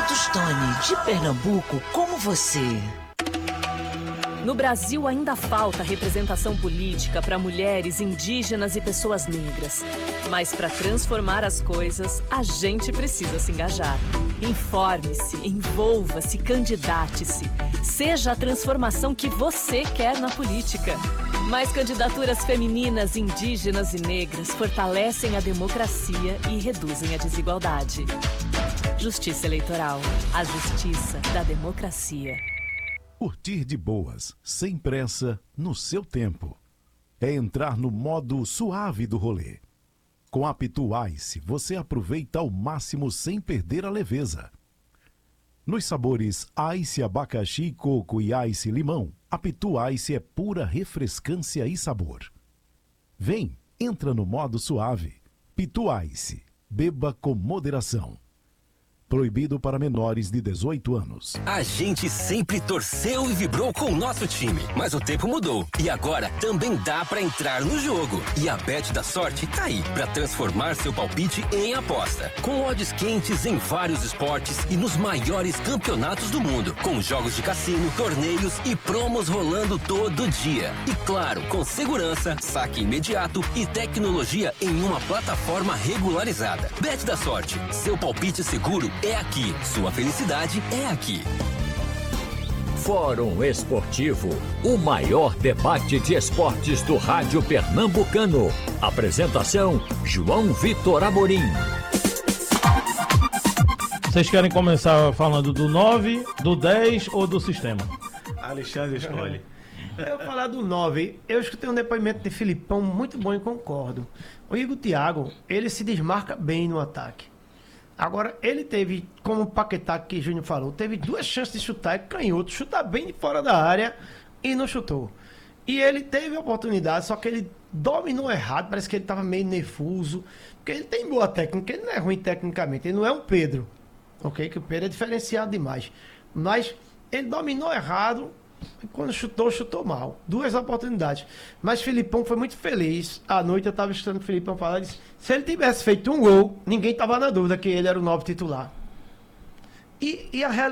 Tostoni, de Pernambuco, como você. No Brasil ainda falta representação política para mulheres, indígenas e pessoas negras. Mas para transformar as coisas, a gente precisa se engajar. Informe-se, envolva-se, candidate-se. Seja a transformação que você quer na política. Mais candidaturas femininas, indígenas e negras fortalecem a democracia e reduzem a desigualdade. Justiça Eleitoral. A justiça da democracia. Curtir de boas, sem pressa, no seu tempo. É entrar no modo suave do rolê. Com a Pitu Ice, você aproveita ao máximo sem perder a leveza. Nos sabores Ice abacaxi, coco e Ice limão, a Pitu Ice é pura refrescância e sabor. Vem, entra no modo suave. Pitu Ice, beba com moderação. Proibido para menores de 18 anos. A gente sempre torceu e vibrou com o nosso time, mas o tempo mudou e agora também dá pra entrar no jogo. E a Bet da Sorte tá aí pra transformar seu palpite em aposta. Com odds quentes em vários esportes e nos maiores campeonatos do mundo, com jogos de cassino, torneios e promos rolando todo dia. E claro, com segurança, saque imediato e tecnologia em uma plataforma regularizada. Bet da Sorte, seu palpite seguro é aqui. Sua felicidade é aqui. Fórum Esportivo, o maior debate de esportes do rádio pernambucano. Apresentação, João Vitor Amorim. Vocês querem começar falando do 9, do 10 ou do sistema? Alexandre escolhe. Eu vou falar do 9. Eu escutei um depoimento de Filipão muito bom e concordo. O Igor Thiago, ele se desmarca bem no ataque. Agora, ele teve, como o Paquetá que o Júnior falou, teve 2 chances de chutar e canhoto, chutar bem de fora da área e não chutou. E ele teve a oportunidade, só que ele dominou errado, parece que ele estava meio nervoso, porque ele tem boa técnica, ele não é ruim tecnicamente, ele não é um Pedro, ok? Que o Pedro é diferenciado demais. Mas ele dominou errado, e quando chutou mal. 2 oportunidades. Mas Filipão foi muito feliz. À noite eu estava escutando o Filipão falar, ele disse, se ele tivesse feito um gol, ninguém estava na dúvida que ele era o 9 titular. E a realidade